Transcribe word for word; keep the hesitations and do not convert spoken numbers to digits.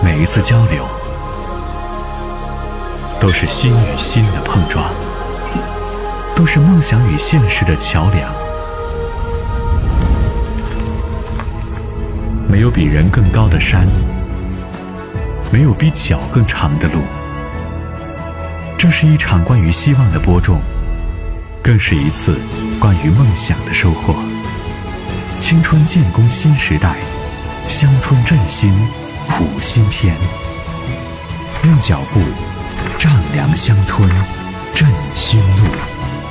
每一次交流，都是心与心的碰撞，都是梦想与现实的桥梁。没有比人更高的山，没有比脚更长的路。这是一场关于希望的播种，更是一次关于梦想的收获。青春建功新时代，乡村振兴谱新篇。用脚步丈量乡村，振新路。